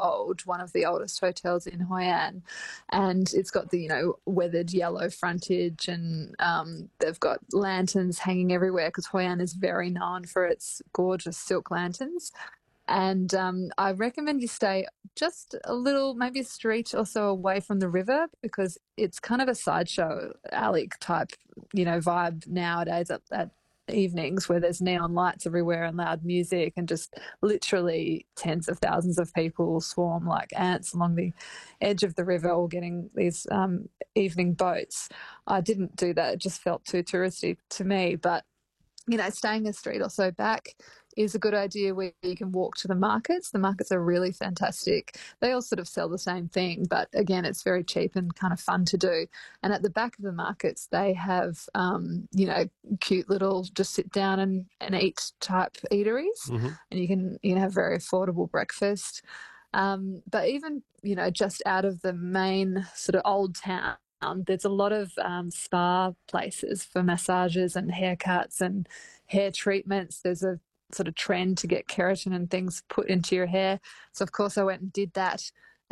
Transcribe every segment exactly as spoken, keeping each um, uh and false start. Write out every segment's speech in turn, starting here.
old, one of the oldest hotels in Hoi An, and it's got the, you know, weathered yellow frontage, and um, they've got lanterns hanging everywhere because Hoi An is very known for its gorgeous silk lanterns. And um, I recommend you stay just a little, maybe a street or so away from the river, because it's kind of a sideshow alley type, you know, vibe nowadays at, at evenings, where there's neon lights everywhere and loud music, and just literally tens of thousands of people swarm like ants along the edge of the river, all getting these um, evening boats. I didn't do that. It just felt too touristy to me. But, you know, staying a street or so back is a good idea, where you can walk to the markets. The markets are really fantastic. They all sort of sell the same thing, but again, it's very cheap and kind of fun to do. And at the back of the markets, they have, um, you know, cute little just sit down and, and eat type eateries, mm-hmm. and you can, you can have very affordable breakfast. Um, but even, you know, just out of the main sort of old town, Um, there's a lot of um, spa places for massages and haircuts and hair treatments. There's a sort of trend to get keratin and things put into your hair. So, of course, I went and did that.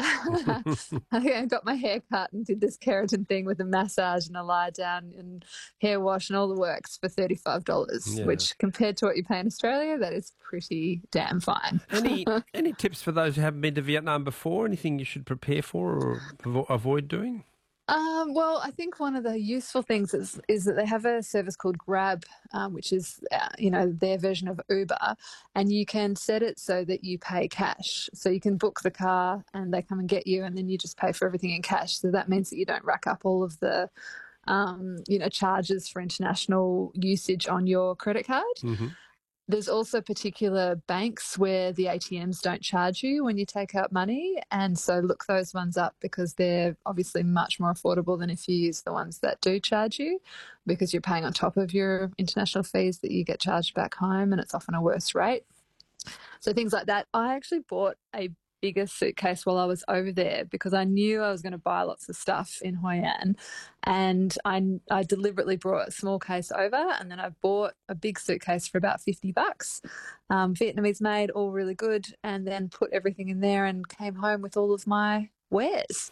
I got my hair cut and did this keratin thing with a massage and a lie down and hair wash and all the works for thirty-five dollars, yeah. which compared to what you pay in Australia, that is pretty damn fine. Any any tips for those who haven't been to Vietnam before? Anything you should prepare for or avo- avoid doing? Um, well, I think one of the useful things is is that they have a service called Grab, um, which is, uh, you know, their version of Uber, and you can set it so that you pay cash. So you can book the car and they come and get you, and then you just pay for everything in cash. So that means that you don't rack up all of the, um, you know, charges for international usage on your credit card. Mm-hmm. There's also particular banks where the A T Ms don't charge you when you take out money, and so look those ones up, because they're obviously much more affordable than if you use the ones that do charge you, because you're paying on top of your international fees that you get charged back home, and it's often a worse rate. So things like that. I actually bought a bigger suitcase while I was over there, because I knew I was going to buy lots of stuff in Hoi An, and I, I deliberately brought a small case over, and then I bought a big suitcase for about fifty bucks, um, Vietnamese made, all really good, and then put everything in there and came home with all of my wares.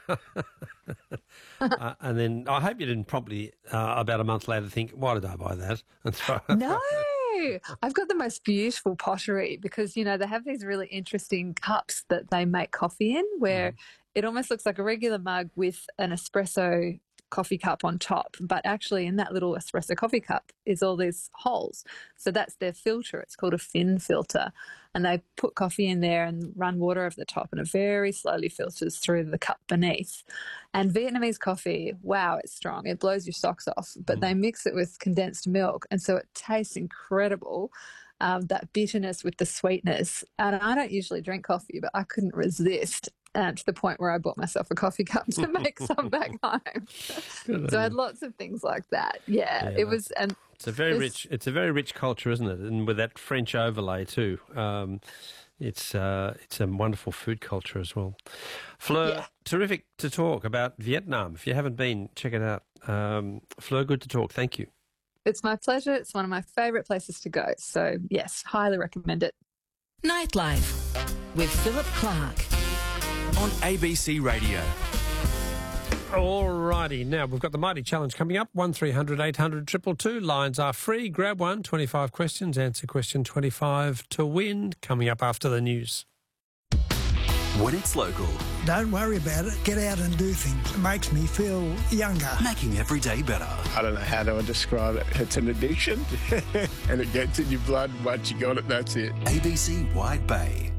uh, and then I hope you didn't promptly, uh, about a month later, think, why did I buy that? And throw no. I've got the most beautiful pottery, because, you know, they have these really interesting cups that they make coffee in, where mm. it almost looks like a regular mug with an espresso coffee cup on top, but actually in that little espresso coffee cup is all these holes. So that's their filter. It's called a fin filter, and they put coffee in there and run water over the top, and it very slowly filters through the cup beneath. And Vietnamese coffee, wow, it's strong. It blows your socks off, but mm. they mix it with condensed milk, and so it tastes incredible. Um, that bitterness with the sweetness. And I don't usually drink coffee, but I couldn't resist. Uh, to the point where I bought myself a coffee cup to make some back home. So I had lots of things like that. Yeah, yeah, it was. And it's a very rich. It's a very rich culture, isn't it? And with that French overlay too, um, it's uh, it's a wonderful food culture as well. Fleur, yeah. Terrific to talk about Vietnam. If you haven't been, check it out. Um, Fleur, good to talk. Thank you. It's my pleasure. It's one of my favourite places to go. So yes, highly recommend it. Nightlife with Philip Clark. On A B C Radio. Alrighty, now we've got the Mighty Challenge coming up. one three hundred eight hundred two two two. Lines are free. Grab one, twenty-five questions. Answer question twenty-five to win. Coming up after the news. When it's local. Don't worry about it. Get out and do things. It makes me feel younger. Making every day better. I don't know how to describe it. It's an addiction and it gets in your blood. Once you got it, that's it. A B C Wide Bay.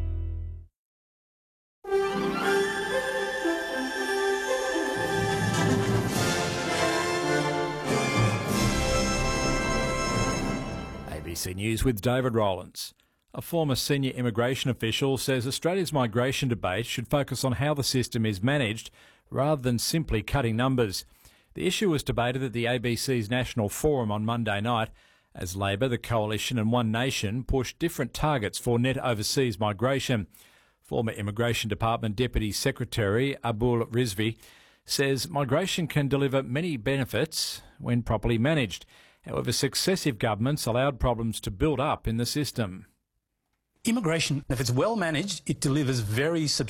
A B C News with David Rowlands. A former senior immigration official says Australia's migration debate should focus on how the system is managed rather than simply cutting numbers. The issue was debated at the A B C's National Forum on Monday night as Labor, the Coalition and One Nation pushed different targets for net overseas migration. Former Immigration Department Deputy Secretary Abul Rizvi says migration can deliver many benefits when properly managed. However, successive governments allowed problems to build up in the system. Immigration, if it's well managed, it delivers very substantial